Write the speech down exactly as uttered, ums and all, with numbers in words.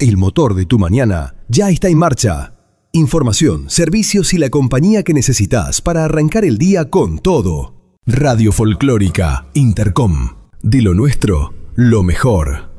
El motor de tu mañana ya está en marcha. Información, servicios y la compañía que necesitas para arrancar el día con todo. Radio Folclórica Intercom. De lo nuestro, lo mejor.